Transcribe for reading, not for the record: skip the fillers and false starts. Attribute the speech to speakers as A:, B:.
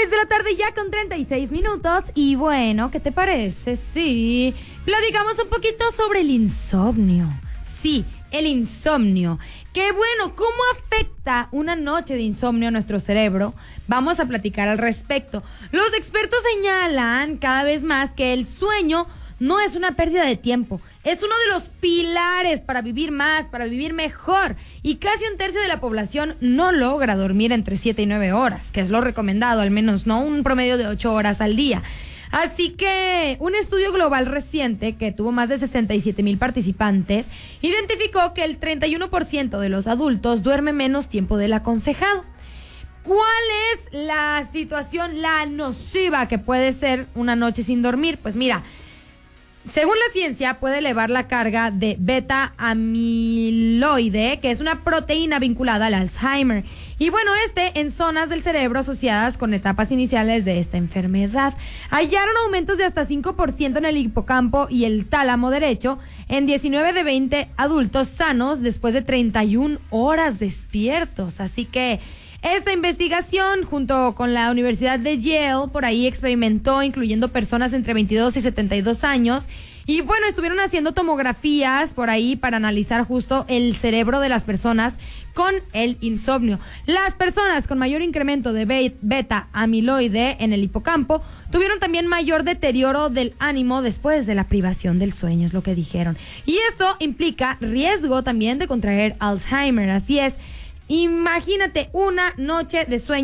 A: 6 de la tarde ya con 36 minutos. Y bueno, ¿qué te parece? Sí, platicamos un poquito sobre el insomnio. Sí, el insomnio. Qué bueno, ¿cómo afecta una noche de insomnio a nuestro cerebro? Vamos a platicar al respecto. Los expertos señalan cada vez más que el sueño no es una pérdida de tiempo. Es uno de los pilares para vivir más, para vivir mejor. Y casi un tercio de la población no logra dormir entre 7 y 9 horas, que es lo recomendado, al menos, ¿no? Un promedio de 8 horas al día. Así que un estudio global reciente que tuvo más de 67,000 participantes identificó que el 31% de los adultos duerme menos tiempo del aconsejado. ¿Cuál es la situación, la nociva que puede ser una noche sin dormir? Pues mira, según la ciencia, puede elevar la carga de beta-amiloide, que es una proteína vinculada al Alzheimer. Y bueno, en zonas del cerebro asociadas con etapas iniciales de esta enfermedad. Hallaron aumentos de hasta 5% en el hipocampo y el tálamo derecho en 19 de 20 adultos sanos después de 31 horas despiertos. Así que esta investigación, junto con la Universidad de Yale, por ahí experimentó, incluyendo personas entre 22 y 72 años. Y bueno, estuvieron haciendo tomografías por ahí para analizar justo el cerebro de las personas con el insomnio. Las personas con mayor incremento de beta-amiloide en el hipocampo tuvieron también mayor deterioro del ánimo después de la privación del sueño, es lo que dijeron. Y esto implica riesgo también de contraer Alzheimer, así es. Imagínate una noche de sueño